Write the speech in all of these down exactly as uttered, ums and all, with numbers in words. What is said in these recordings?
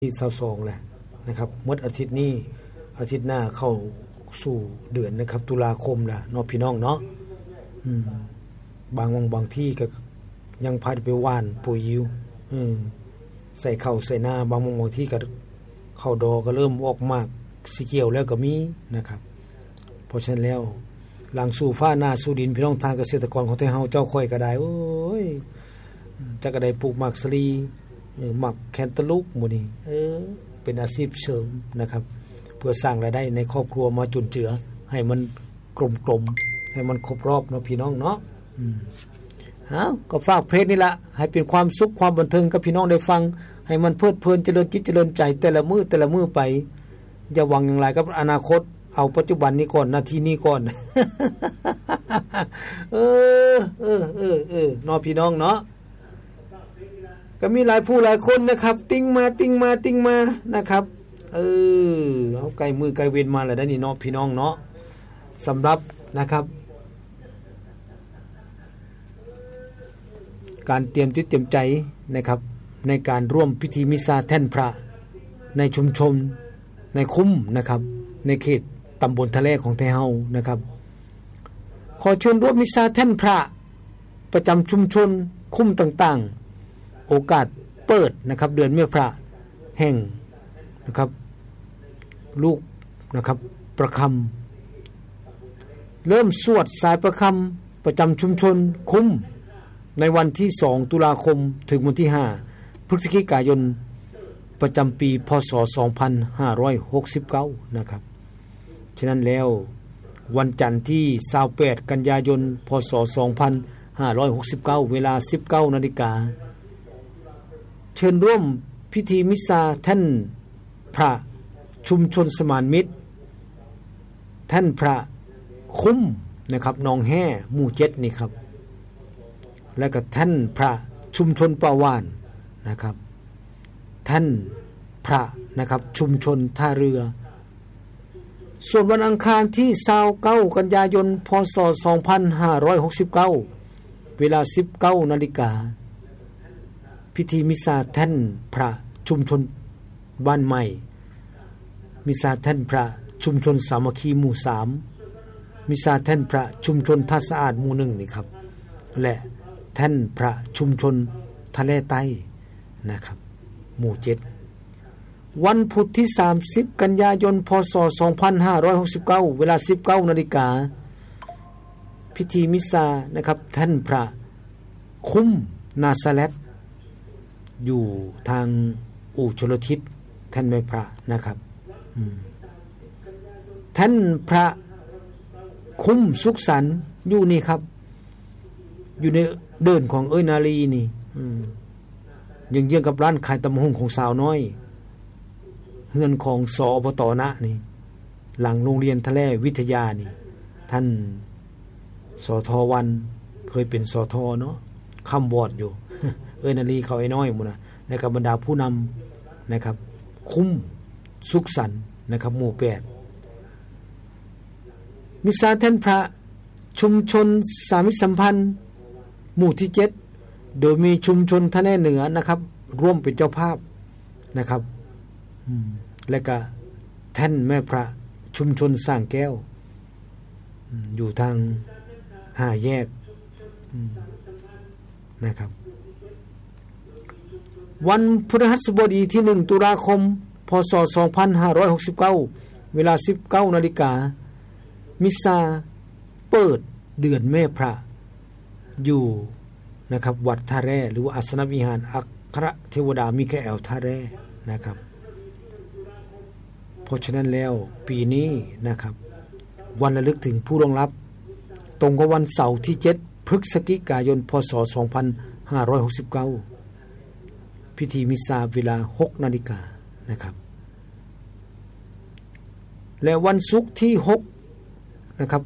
ที่ยี่สิบสองแหละนะครับหมดอาทิตย์นี้อาทิตย์หน้าเข้าสู่เดือนนะครับตุลาคมล่ะเนาะพี่น้องเนาะอืมบางบางที่ก็ยังพาไปหว่านปุ๋ยอยู่อืมใส่ข้าวใส่นาบางบางที่ก็ข้าวดอก็เริ่มออกมากสีเขียวแล้วก็มีนะครับเพราะฉะนั้นแล้วหลังสู่ฟ้าหน้าสู่ดินพี่น้องทางเกษตรกรของไทยเฮาเจ้าค่อยก็ได้โอ้ยจักก็ได้ปลูกหมากสลีเออหมักแคนตาลูปหมู่นี้เออเป็นอาชีพเสริมนะครับเพื่อสร้างรายได้ในครอบครัวมาจุนเจือให้มันกลมๆให้มันครบรอบเนาะพี่น้องเนาะอืมฮะก็ฝากเพลงนี่ล่ะให้เป็นความสุขความบันเทิงกับพี่น้องได้ฟังให้มันเพลิดเพลินเจริญจิตเจริญใจแต่ละมื้อแต่ละมื้อไปอย่าหวังอย่างไรกับอนาคตเอาปัจจุบันนี้ก่อนนาทีนี้ก่อน เออเออเออเออเนาะพี่น้องเนาะก็มีหลายผู้หลายคนนะครับติ้งมาติ้งมาติ้งมานะครับเออเอาไกลมือไกลเวรมาแล้วได้นี่เนาะพี่น้องเนาะสำหรับนะครับการเตรียมจิตเตรียมใจนะครับในการร่วมพิธีมิสซาแท่นพระในชุมชนในคุ้มนะครับในเขตตำบลทะเลของไทยเฮานะครับขอเชิญร่วมมิสซาแท่นพระประจำชุมชนคุ้มต่างๆโอกาสเปิดนะครับเดือนเมษายนแห่งนะครับลูกนะครับประคำเริ่มสวดสายประคำประจำชุมชนคุ้มในวันที่สองตุลาคมถึงวันที่ห้าพฤศจิกายนประจำปีพศสองพันห้าร้อยหกสิบเก้านะครับฉะนั้นแล้ววันจันทร์ที่ยี่สิบแปดกันยายนพศสองพันห้าร้อยหกสิบเก้าเวลา สิบเก้านาฬิกาเชิญร่วมพิธีมิสซาแท่นพระชุมชนสมานมิตรแท่นพระคุ้มนะครับหนองแห่หมู่เจ็ดนี่ครับและก็ท่านพระชุมชนป่าวานนะครับท่านพระนะครับชุมชนท่าเรือส่วนวันอังคารที่ยี่สิบเก้ากันยายนพศสองพันห้าร้อยหกสิบเก้าเวลา สิบเก้านาฬิกาพิธีมิสซาท่านพระชุมชนบ้านใหม่มิสซาท่านพระชุมชนสามัคคีหมู่สามมิสซาท่านพระชุมชนท่าสะอาดหมู่หนึ่งนี่ครับและท่านพระชุมชนทะเลใต้นะครับหมู่เจ็ดวันพุธที่สามสิบกันยายนพศสองพันห้าร้อยหกสิบเก้าเวลา สิบเก้านาฬิกาพิธีมิสซานะครับท่านพระคุ้มนาซาเลตอยู่ทางอู่ชลทิศท่านแม่พระนะครับท่านพระคุ้มสุขสันต์อยู่นี่ครับอยู่ในเดินของเอ้ยนาลีนี่ยังเยี่ยงกับร้านขายตำมะฮุ่งของสาวน้อยเฮือนของสอบตนะนี่หลังโรงเรียนทะเลวิทยานี่ท่านสทวันเคยเป็นสทเนาะคำบอดอยู่ เอ้ยนาลีเขาไอ้น้อยหมดนะในกับบรรดาผู้นำนะครับคุ้มสุขสันต์นะครับหมู่แปดมิสซาแท่นพระชุมชนสามิตรสัมพันธ์หมู่ที่เจ็ดโดยมีชุมชนทะเลเหนือนะครับร่วมเป็นเจ้าภาพนะครับและก็แท่นแม่พระชุมชนสร้างแก้วอยู่ทางห้าแยกนะครับวันพฤหัสบดีที่หนึ่งตุลาคมพศสองพันห้าร้อยหกสิบเก้าเวลา สิบเก้านาฬิกามิสซาเปิดเดือนแม่พระอยู่นะครับวัดท่าแร่หรือว่าอาสนวิหารอัครเทวดามิคาเอลท่าแร่นะครับเพราะฉะนั้นแล้วปีนี้นะครับวันระลึกถึงผู้ล่วงลับตรงกับวันเสาร์ที่เจ็ดพฤศจิกายนพศสองพันห้าร้อยหกสิบเก้าพิธีมิสซาเวลา หกนาฬิกานะครับและวันศุกร์ที่หกนะครับ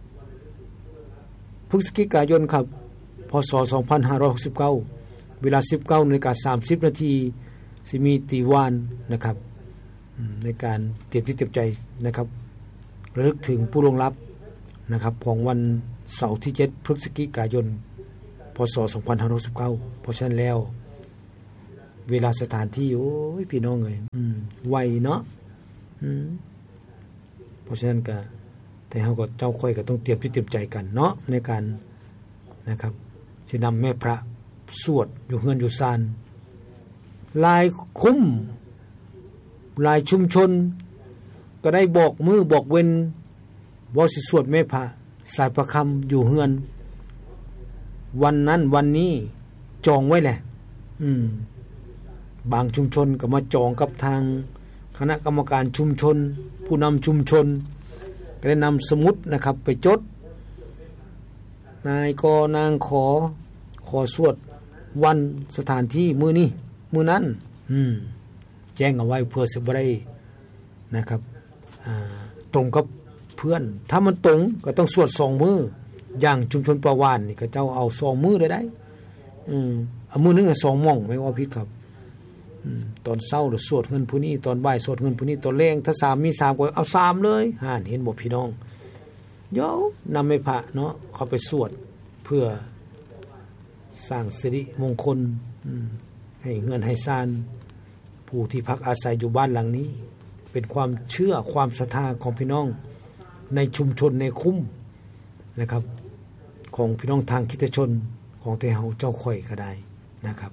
พฤศจิกายนครับพศสองพันห้าร้อยหกสิบเก้าเวลา สิบเก้านาฬิกาสามสิบนาทีสิมีตีวานนะครับในการเตรียมที่เตรียมใจนะครับระลึกถึงผู้ล่วงลับนะครับของวันเสาร์ที่เจ็ดพฤศจิกายนพศสองพันห้าร้อยหกสิบเก้าเพราะฉะนั้นแล้วเวลาสถานที่โอ้ยพี่น้องเอ้ยอืมไวเนาะอืมเพราะฉะนั้นก็แต่เฮาก็เจ้าค่อยก็ต้องเตรียมที่เตรียมใจกันเนาะในการนะครับสินำแม่พระสวดอยู่เฮือนอยู่ศาลลายคุ้มลายชุมชนก็ได้บอกมือบอกเว้นบ่สิสวดแม่พระสายประคำอยู่เฮือนวันนั้นวันนี้จองไว้แหละอืมบางชุมชนก็มาจองกับทางคณะกรรมการชุมชนผู้นำชุมชนก็ได้นำสมุดนะครับไปจดนายกนางขอขอสวดวันสถานที่มื้อนี้มื้อนั้นอืมแจ้งเอาไว้เพื่อสิบ่ได้นะครับอ่าตรงกับเพื่อนถ้ามันตรงก็ต้องสวดสองมื้ออย่างชุมชนประวานนี่ก็เจ้าเอาสองมื้อได้ได้อืมเอามื้อนึงสองหม่องไม่ว่าผิดครับอืมตอนเช้าสวดเฮือนผู้นี้ตอนบ่ายสวดเฮือนผู้นี้ตอนแลงถ้าสามมีสามก็เอาสามเลยห่านเห็นบ่พี่น้องเดี๋ยวนำไม้พระเนาะเข้าไปสวดเพื่อสร้างสิริมงคลให้เฮือนให้ศาลผู้ที่พักอาศัยอยู่บ้านหลังนี้เป็นความเชื่อความศรัทธาของพี่น้องในชุมชนในคุ้มนะครับของพี่น้องทางคริสตชนของเทเฮาเจ้าข่อยก็ได้นะครับ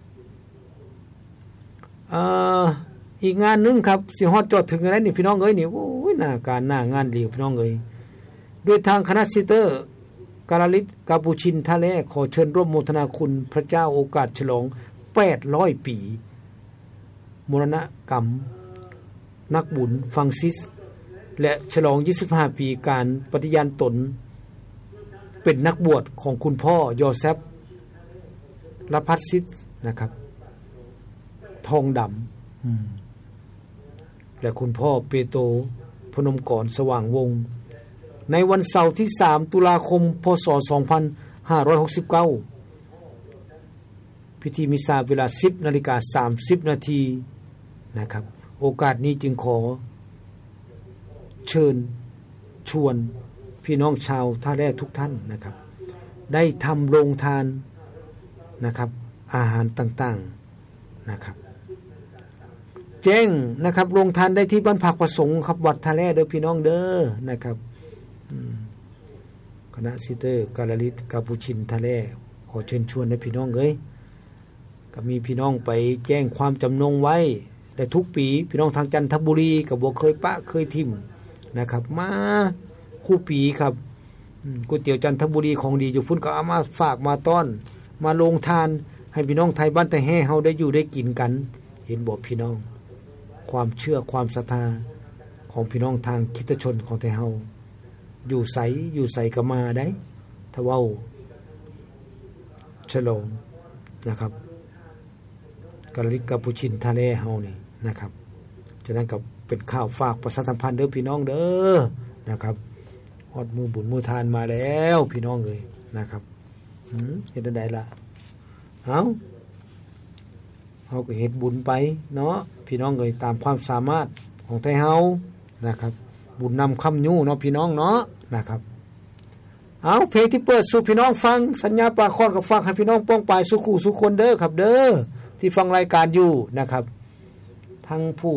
เอ่ออีกงานนึงครับสิฮอดจอดถึงอะไรนี่พี่น้องเอ้ยนี่โอ้ยหน้าการหน้างานดีพี่น้องเอ้ยด้วยทางคณะซิสเตอร์กาลาลิตกาปูชินทะเลขอเชิญร่วมโมทนาคุณพระเจ้าโอกาสฉลองแปดร้อยปีมรณกรรมนักบุญฟังซิสและฉลองยี่สิบห้าปีการปฏิญาณตนเป็นนักบวชของคุณพ่อยอเซฟลพัสซิสนะครับทองดำและคุณพ่อเปโตรพนมกรสว่างวงศ์ในวันเสาร์ที่สามตุลาคมพศสองพันห้าร้อยหกสิบเก้าพิธีมิสซาเวลา สิบนาฬิกาสามสิบนาทีนะครับโอกาสนี้จึงขอเชิญชวนพี่น้องชาวท่าแร่ทุกท่านนะครับได้ทำโรงทานนะครับอาหารต่างๆนะครับแจ้งนะครับโรงทานได้ที่บ้านผักประสงค์ครับวัดท่าแร่เด้อพี่น้องเด้อนะครับคณะซิสเตอร์กาลาลิตกาปูชินทะเลขอเชิญชวนให้พี่น้องเอ้ยก็มีพี่น้องไปแจ้งความจำนงไว้ได้ทุกปีพี่น้องทางจันทบุรีก็บ่เคยปะเคยทิ่มนะครับมาคู่ปีครับก๋วยเตี๋ยวจันทบุรีของดีอยู่พุ่นก็เอามาฝากมาต้อนมาลงทานให้พี่น้องไทยบ้านแต่แห่เฮาได้อยู่ได้กินกันเห็นบ่พี่น้องความเชื่อความศรัทธาของพี่น้องทางคริสตชนของไทยเฮาอยู่ใสอยู่ใสก็มาได้ถ้าเว้าฉลองนะครับกาลิกกาปูชินทะเลเฮานี่นะครับฉะนั้นก็เป็นข้าวฝากประชาสัมพันธ์เด้อพี่น้องเด้อนะครับฮอดมือบุญมือทานมาแล้วพี่น้องเอ้ยนะครับหือเฮ็ดได้ล่ะเอ้าเฮาก็เฮ็ดบุญไปเนาะพี่น้องเอ้ยตามความสามารถของไทยเฮานะครับบุญนำคำยู่เนาะพี่น้องเนาะนะครับเอาเพลงที่เปิดสู่พี่น้องฟังสัญญาปากคอนกับฟังให้พี่น้องป้องปายสุขูสุคนเด้อครับเด้อที่ฟังรายการอยู่นะครับทั้งผู้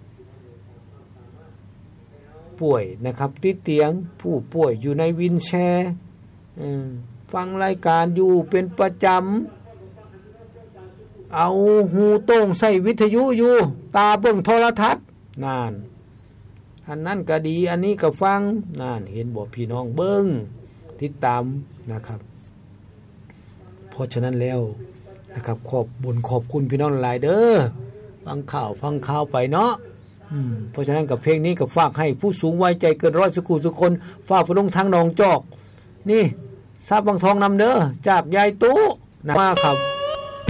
ป่วยนะครับติดเตียงผู้ป่วยอยู่ในวินแชร์ฟังรายการอยู่เป็นประจำเอาหูโต้งใส่วิทยุอยู่ตาเบิ่งโทรทัศน์นานอันนั้นก็ดีอันนี้ก็ฟังนานเห็นบ่พี่น้องเบิ่งติดตามนะครับเพราะฉะนั้นแล้วนะครับขอบบุญขอบคุณพี่น้องหลายเด้อฟังข่าวฟังข่าวไปเนาะอืมเพราะฉะนั้นกับเพลงนี้ก็ฝากให้ผู้สูงวัยใจเกินร้อยสักคู่ทุกคนฝากไปลงทางหนองจอกนี่ทราบบางทองนำเด้อจากยายตู้นะมาครับ